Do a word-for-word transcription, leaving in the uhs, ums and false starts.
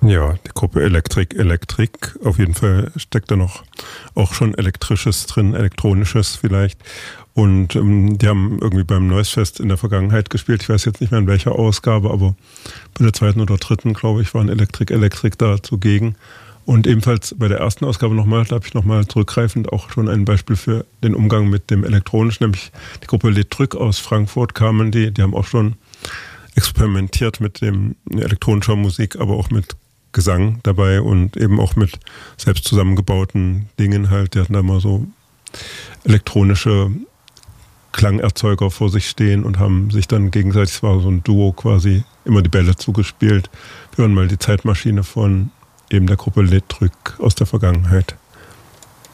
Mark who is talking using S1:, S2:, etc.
S1: Ja, die Gruppe Elektrik Elektrik, auf jeden Fall steckt da noch auch schon Elektrisches drin, Elektronisches vielleicht. Und ähm, die haben irgendwie beim Noisefest in der Vergangenheit gespielt. Ich weiß jetzt nicht mehr in welcher Ausgabe, aber bei der zweiten oder dritten, glaube ich, waren Elektrik Elektrik da zugegen. Und ebenfalls bei der ersten Ausgabe nochmal, da habe ich nochmal zurückgreifend auch schon ein Beispiel für den Umgang mit dem Elektronischen, nämlich die Gruppe Letrück aus Frankfurt kamen, die, die haben auch schon experimentiert mit dem elektronischer Musik, aber auch mit Gesang dabei und eben auch mit selbst zusammengebauten Dingen halt. Die hatten da mal so elektronische Klangerzeuger vor sich stehen und haben sich dann gegenseitig, es war so ein Duo quasi, immer die Bälle zugespielt. Wir hören mal die Zeitmaschine von eben der Gruppe Letrück aus der Vergangenheit.